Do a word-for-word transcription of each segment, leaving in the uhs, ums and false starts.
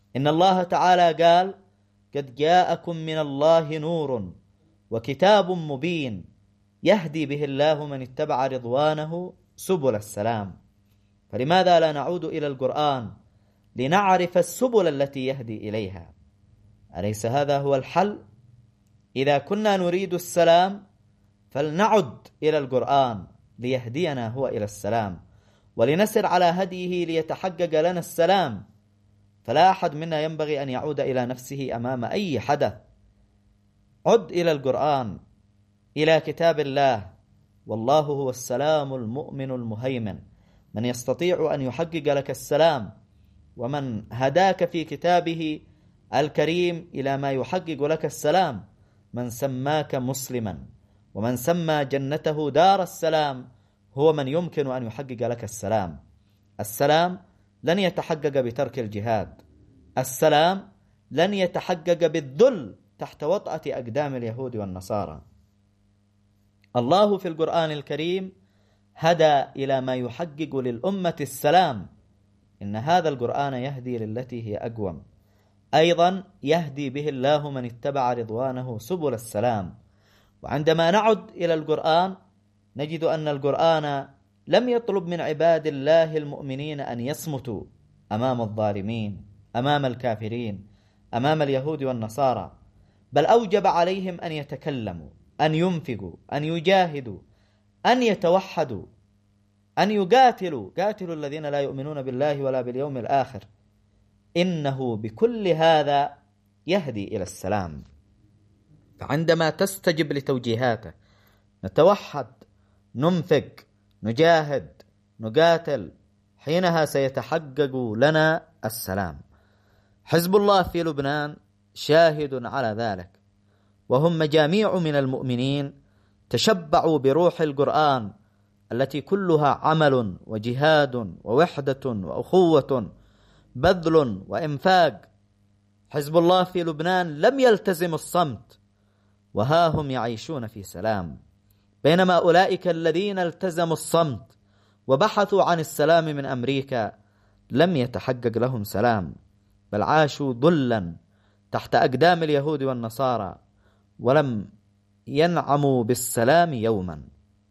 إن الله تعالى قال: قد جاءكم من الله نور وكتاب مبين يهدي به الله من اتبع رضوانه سبل السلام. فلماذا لا نعود إلى القرآن لنعرف السبل التي يهدي إليها؟ أليس هذا هو الحل؟ إذا كنا نريد السلام فلنعد إلى القرآن ليهدينا هو إلى السلام، ولنسر على هديه ليتحقق لنا السلام. فلا أحد منا ينبغي أن يعود إلى نفسه أمام أي حدث. عد إلى القرآن، إلى كتاب الله، والله هو السلام المؤمن المهيمن، من يستطيع أن يحقق لك السلام، ومن هداك في كتابه الكريم إلى ما يحقق لك السلام، من سماك مسلما ومن سمى جنته دار السلام هو من يمكن أن يحقق لك السلام. السلام لن يتحقق بترك الجهاد، السلام لن يتحقق بالذل تحت وطأة أقدام اليهود والنصارى. الله في القرآن الكريم هدى إلى ما يحقق للأمة السلام. إن هذا القرآن يهدي للتي هي أقوم. أيضا يهدي به الله من اتبع رضوانه سبل السلام. وعندما نعد إلى القرآن نجد أن القرآن لم يطلب من عباد الله المؤمنين أن يصمتوا أمام الظالمين، أمام الكافرين، أمام اليهود والنصارى، بل أوجب عليهم أن يتكلموا، أن ينفقوا، أن يجاهدوا، أن يتوحدوا، أن يقاتلوا. قاتلوا الذين لا يؤمنون بالله ولا باليوم الآخر. إنه بكل هذا يهدي إلى السلام. فعندما تستجب لتوجيهاته نتوحد، ننفق، نجاهد، نقاتل، حينها سيتحقق لنا السلام. حزب الله في لبنان شاهد على ذلك، وهم مجاميع من المؤمنين تشبعوا بروح القرآن التي كلها عمل وجهاد ووحدة وأخوة، بذل وإنفاق. حزب الله في لبنان لم يلتزم الصمت، وها هم يعيشون في سلام، بينما أولئك الذين التزموا الصمت وبحثوا عن السلام من أمريكا لم يتحقق لهم سلام، بل عاشوا ذلا تحت أقدام اليهود والنصارى ولم ينعموا بالسلام يوما.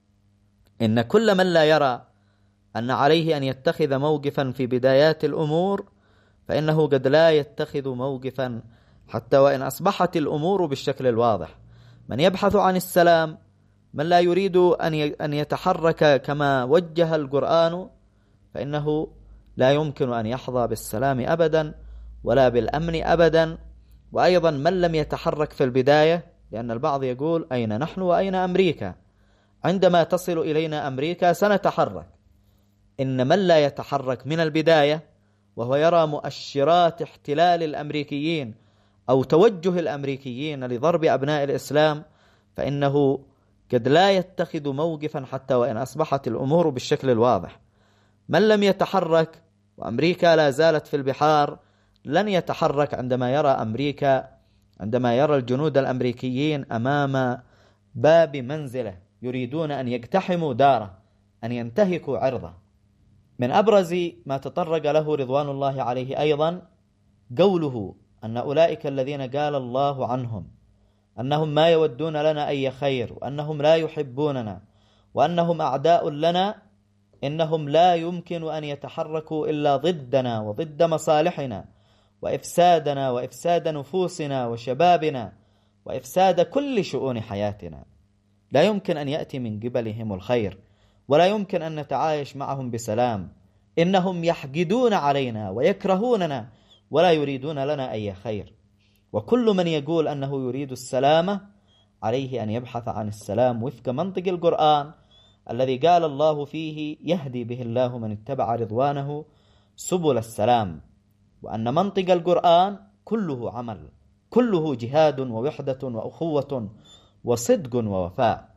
إن كل من لا يرى أن عليه أن يتخذ موقفا في بدايات الأمور فإنه قد لا يتخذ موقفا حتى وإن أصبحت الأمور بالشكل الواضح. من يبحث عن السلام، من لا يريد أن يتحرك كما وجه القرآن، فإنه لا يمكن أن يحظى بالسلام أبدا ولا بالأمن أبدا. وأيضا من لم يتحرك في البداية، لأن البعض يقول أين نحن وأين أمريكا؟ عندما تصل إلينا أمريكا سنتحرك. إن من لا يتحرك من البداية وهو يرى مؤشرات احتلال الأمريكيين أو توجه الأمريكيين لضرب أبناء الإسلام فإنه قد لا يتخذ موقفا حتى وإن أصبحت الأمور بالشكل الواضح. من لم يتحرك وأمريكا لا زالت في البحار لن يتحرك عندما يرى أمريكا عندما يرى الجنود الأمريكيين أمام باب منزله يريدون أن يقتحموا داره، أن ينتهكوا عرضه. من أبرز ما تطرق له رضوان الله عليه أيضا قوله أن أولئك الذين قال الله عنهم أنهم ما يودون لنا أي خير، وأنهم لا يحبوننا، وأنهم أعداء لنا، إنهم لا يمكن أن يتحركوا إلا ضدنا وضد مصالحنا وإفسادنا وإفساد نفوسنا وشبابنا وإفساد كل شؤون حياتنا. لا يمكن أن يأتي من قبلهم الخير، ولا يمكن أن نتعايش معهم بسلام. إنهم يحقدون علينا ويكرهوننا ولا يريدون لنا أي خير. وكل من يقول أنه يريد السلامة عليه أن يبحث عن السلام وفق منطق القرآن الذي قال الله فيه يهدي به الله من اتبع رضوانه سبل السلام، وأن منطق القرآن كله عمل، كله جهاد ووحدة وأخوة وصدق ووفاء.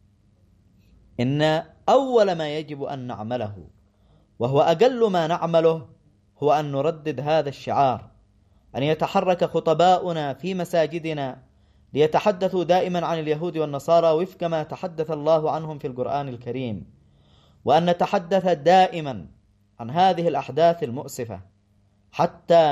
إن أول ما يجب أن نعمله وهو أقل ما نعمله هو أن نردد هذا الشعار، أن يتحرك خطباؤنا في مساجدنا ليتحدثوا دائما عن اليهود والنصارى وفق ما تحدث الله عنهم في القرآن الكريم، وأن نتحدث دائما عن هذه الأحداث المؤسفة حتى